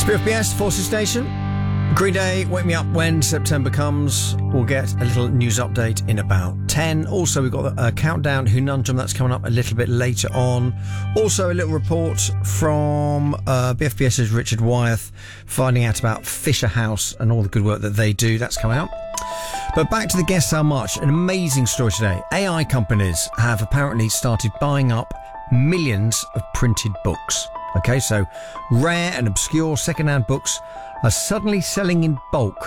BFBS, Forces Station. Green Day, Wake Me Up When September Comes. We'll get a little news update in about 10. Also, we've got a countdown Hunundrum that's coming up a little bit later on. Also, a little report from BFBS's Richard Wyeth finding out about Fisher House and all the good work that they do. That's coming up. But back to the Guess How Much. An amazing story today. AI companies have apparently started buying up millions of printed books. Okay, so rare and obscure second-hand books are suddenly selling in bulk